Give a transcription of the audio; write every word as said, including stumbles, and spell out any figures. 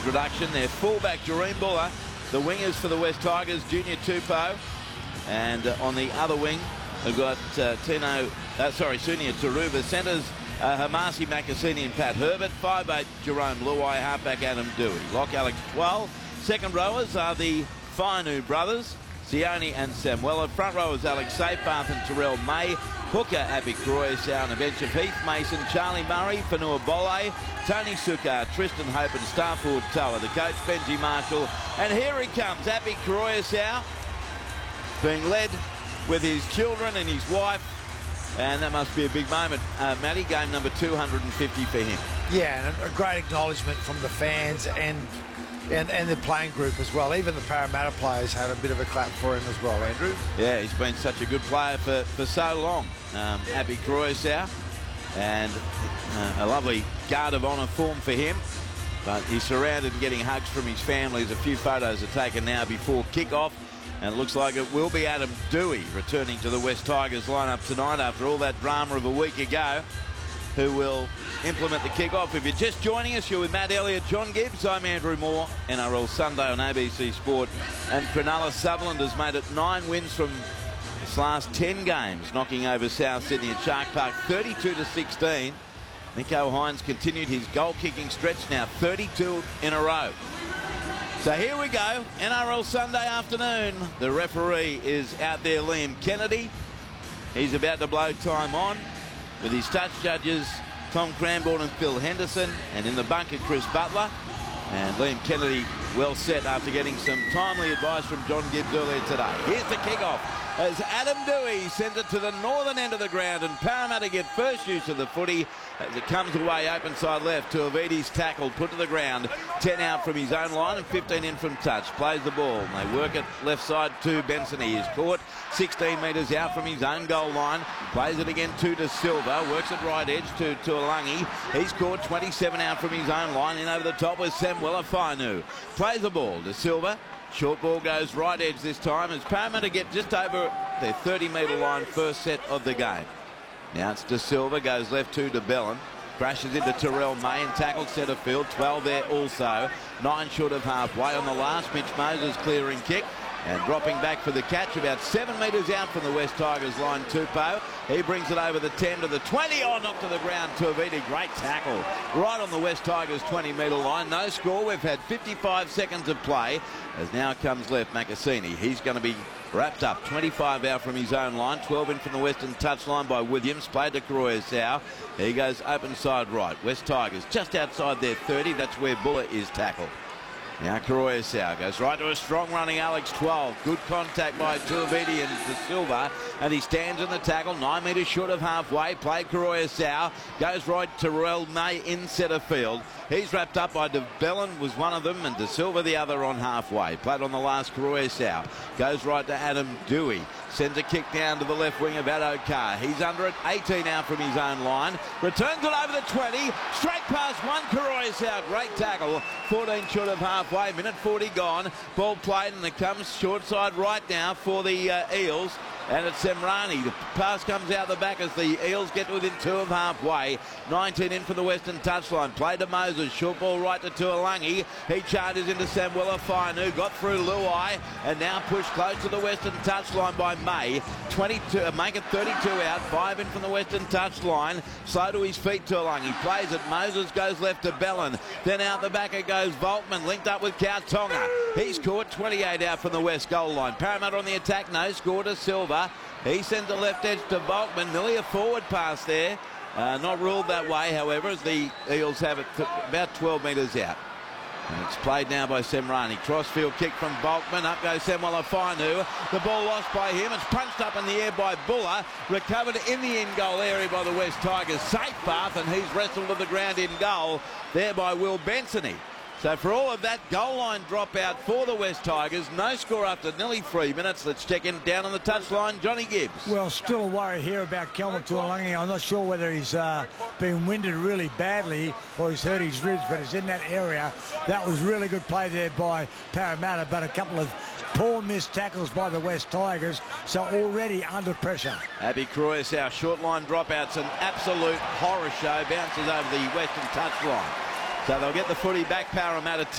introduction. Their fullback, Jareen Buller. The wingers for the West Tigers, Junior Tupou. And uh, on the other wing, we've got uh, Tino, uh, sorry, Sunia Taruba. Centres, uh, Hamasi Makasini and Pat Herbert. five eight, Jerome Luai. Halfback, Adam Dewey. Lock, Alex twelve. Second rowers are the Fainu brothers, Sione and Samuela. Front rowers, Alex Seyfarth and Terrell May. Hooker, Abby Croyasau, and a bench of Heath Mason, Charlie Murray, Fanua Bolle, Tony Sukar, Tristan Hope and Starford Tower. The coach, Benji Marshall. And here he comes, Abby Croyasau, being led with his children and his wife. And that must be a big moment. Uh, Matty, game number two hundred fifty for him. Yeah, and a great acknowledgement from the fans and And, and the playing group as well. Even the Parramatta players had a bit of a clap for him as well, Andrew. Yeah, he's been such a good player for, for so long. Um, Abby Croyasau, and uh, a lovely guard of honour form for him. But he's surrounded and getting hugs from his family. There's a few photos are taken now before kick-off. And it looks like it will be Adam Dewey returning to the West Tigers lineup tonight after all that drama of a week ago, who will implement the kick-off. If you're just joining us, you're with Matt Elliott, John Gibbs. I'm Andrew Moore. N R L Sunday on A B C Sport. And Cronulla Sutherland has made it nine wins from his last ten games, knocking over South Sydney at Shark Park thirty-two to sixteen. Nico Hines continued his goal-kicking stretch now, thirty-two in a row. So here we go, N R L Sunday afternoon. The referee is out there, Liam Kennedy. He's about to blow time on with his touch judges, Tom Cranbourne and Phil Henderson, and in the bunker, Chris Butler. And Liam Kennedy well set after getting some timely advice from John Gibbs earlier today. Here's the kickoff as Adam Dewey sends it to the northern end of the ground, and Parramatta get first use of the footy as it comes away open side left. Tuividi's tackle put to the ground, ten out from his own line and fifteen in from touch. Plays the ball and they work it left side to Benson. He is caught sixteen metres out from his own goal line. Plays it again to De Silva, works it right edge to Tuolangi. He's caught twenty-seven out from his own line. In over the top with Samuela Fainu. Plays the ball, De Silva. Short ball goes right edge this time as Parramatta get just over their thirty metre line, first set of the game. Now it's De Silva, goes left to De Bellin. Crashes into Terrell May and tackles centre field. twelve there also. Nine short of halfway on the last. Mitch Moses clearing kick. And dropping back for the catch about seven metres out from the West Tigers line, Tupou. He brings it over the ten to the twenty. Oh, knocked to the ground, Tuividi. Great tackle. Right on the West Tigers twenty metre line. No score. We've had fifty-five seconds of play. As now comes left, Makasini. He's going to be wrapped up. twenty-five out from his own line. twelve in from the western touchline by Williams. Played to Croyasau. He goes open side right. West Tigers just outside their thirty. That's where Buller is tackled. Now Croyasau goes right to a strong running Alex twelve. Good contact by Tuividi and De Silva. And he stands in the tackle. Nine metres short of halfway. Played Croyasau. Goes right to Terrell May in centre field. He's wrapped up by De Bellin was one of them and De Silva the other on halfway. Played on the last Croyasau. Goes right to Adam Dewey. Sends a kick down to the left wing of Addo-Carr. He's under it, eighteen out from his own line. Returns it over the twenty. Straight past one Croyasau. Great tackle. fourteen short of halfway. Minute forty gone. Ball played and it comes short side right now for the uh, Eels. And it's Semrani. The pass comes out the back as the Eels get within two of halfway. nineteen in for the western touchline. Played to Moses. Short ball right to Tuolangi. He charges into Samuela Fainu. Got through Luai. And now pushed close to the western touchline by May. twenty-two, uh, make it thirty-two out. Five in from the western touchline. Slow to his feet, Tuolangi. Plays it. Moses goes left to Bellin. Then out the back it goes Volkman. Linked up with Kautonga. He's caught twenty-eight out from the west goal line. Parramatta on the attack. No score to Silva. He sends a left edge to Volkman. Nearly a forward pass there. Uh, not ruled that way, however, as the Eels have it about twelve metres out. And it's played now by Semrani. Crossfield kick from Volkman. Up goes Samuela Fainu. The ball lost by him. It's punched up in the air by Buller. Recovered in the in-goal area by the West Tigers. Safe path, and he's wrestled to the ground in goal there by Will Bensony. So for all of that, goal line dropout for the West Tigers. No score after nearly three minutes. Let's check in down on the touchline, Johnny Gibbs. Well, still a worry here about Kelvin Tuolangi. I'm not sure whether he's uh, been winded really badly or he's hurt his ribs, but he's in that area. That was really good play there by Parramatta, but a couple of poor missed tackles by the West Tigers, so already under pressure. Abby Croyasau, short line dropouts, an absolute horror show. Bounces over the western touchline. So they'll get the footy back, Parramatta.